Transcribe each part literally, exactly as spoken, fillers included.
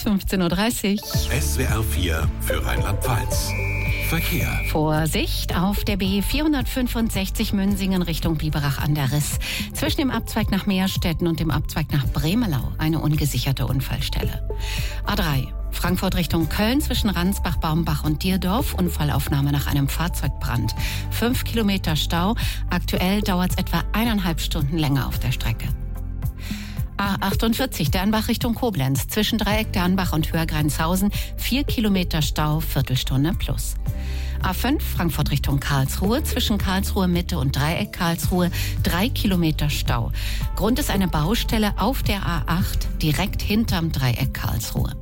ist fünfzehn Uhr dreißig. S W R vier für Rheinland-Pfalz. Verkehr. Vorsicht auf der B vierhundertfünfundsechzig Münsingen Richtung Biberach an der Riss. Zwischen dem Abzweig nach Meerstetten und dem Abzweig nach Bremelau eine ungesicherte Unfallstelle. A drei. Frankfurt Richtung Köln zwischen Ransbach, Baumbach und Dierdorf. Unfallaufnahme nach einem Fahrzeugbrand. Fünf Kilometer Stau. Aktuell dauert es etwa eineinhalb Stunden länger auf der Strecke. A achtundvierzig, Dernbach Richtung Koblenz. Zwischen Dreieck Dernbach und Höhergrenzhausen. Vier Kilometer Stau, Viertelstunde plus. A fünf, Frankfurt Richtung Karlsruhe. Zwischen Karlsruhe Mitte und Dreieck Karlsruhe. Drei Kilometer Stau. Grund ist eine Baustelle auf der A acht, direkt hinterm Dreieck Karlsruhe.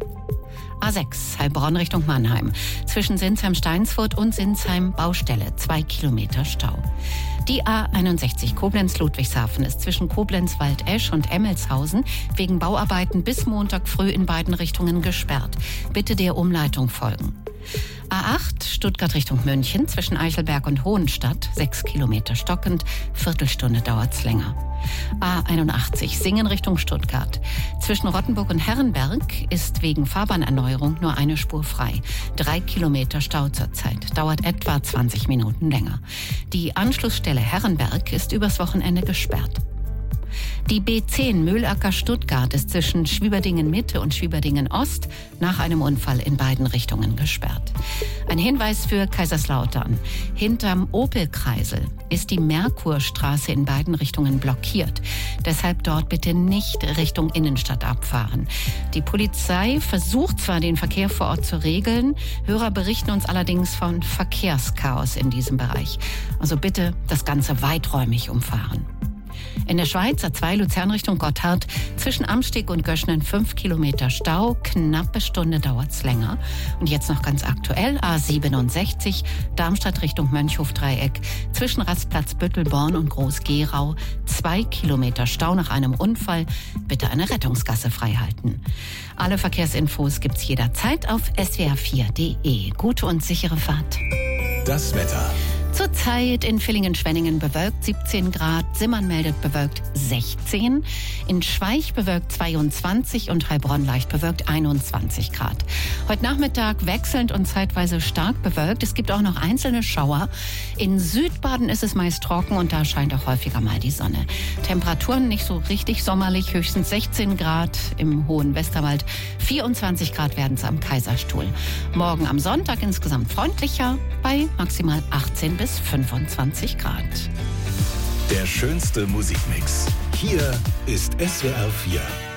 A sechs, Heilbronn Richtung Mannheim. Zwischen Sinsheim-Steinsfurt und Sinsheim Baustelle. Zwei Kilometer Stau. Die A einundsechzig Koblenz-Ludwigshafen ist zwischen Koblenz-Waldesch und Emmelshausen wegen Bauarbeiten bis Montag früh in beiden Richtungen gesperrt. Bitte der Umleitung folgen. A acht, Stuttgart Richtung München, zwischen Eichelberg und Hohenstadt, sechs Kilometer stockend, Viertelstunde dauert's länger. A einundachtzig, Singen Richtung Stuttgart. Zwischen Rottenburg und Herrenberg ist wegen Fahrbahnerneuerung nur eine Spur frei. Drei Kilometer Stau zurzeit, dauert etwa zwanzig Minuten länger. Die Anschlussstelle Herrenberg ist übers Wochenende gesperrt. Die B zehn Mühlacker Stuttgart ist zwischen Schwieberdingen Mitte und Schwieberdingen Ost nach einem Unfall in beiden Richtungen gesperrt. Ein Hinweis für Kaiserslautern. Hinterm Opelkreisel ist die Merkurstraße in beiden Richtungen blockiert. Deshalb dort bitte nicht Richtung Innenstadt abfahren. Die Polizei versucht zwar, den Verkehr vor Ort zu regeln, Hörer berichten uns allerdings von Verkehrschaos in diesem Bereich. Also bitte das Ganze weiträumig umfahren. In der Schweiz A zwei Luzern Richtung Gotthard, zwischen Amsteg und Göschnen fünf Kilometer Stau, knappe Stunde dauert's länger. Und jetzt noch ganz aktuell A siebenundsechzig, Darmstadt Richtung Mönchhof-Dreieck, zwischen Rastplatz Büttelborn und Groß-Gerau, zwei Kilometer Stau nach einem Unfall. Bitte eine Rettungsgasse freihalten. Alle Verkehrsinfos gibt's jederzeit auf S W R vier Punkt de. Gute und sichere Fahrt. Das Wetter. Zurzeit in Villingen-Schwenningen bewölkt siebzehn Grad, Simmern meldet bewölkt sechzehn, in Schweich bewölkt zweiundzwanzig und Heilbronn leicht bewölkt einundzwanzig Grad. Heute Nachmittag wechselnd und zeitweise stark bewölkt. Es gibt auch noch einzelne Schauer. In Südbaden ist es meist trocken und da scheint auch häufiger mal die Sonne. Temperaturen nicht so richtig sommerlich, höchstens sechzehn Grad im hohen Westerwald, vierundzwanzig Grad werden es am Kaiserstuhl. Morgen am Sonntag insgesamt freundlicher bei maximal achtzehn bis fünfundzwanzig Grad. Der schönste Musikmix. Hier ist S W R vier.